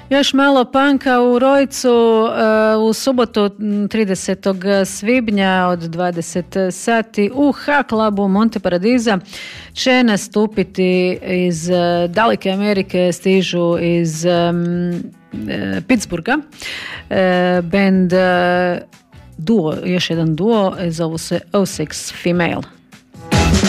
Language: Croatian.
Još malo panka u Rojcu u subotu 30. svibnja od 20 sati u H-klubu Monte Paradiza će nastupiti iz daleke Amerike, stižu iz Pittsburgha band duo, još jedan duo, zovu se O6 Female.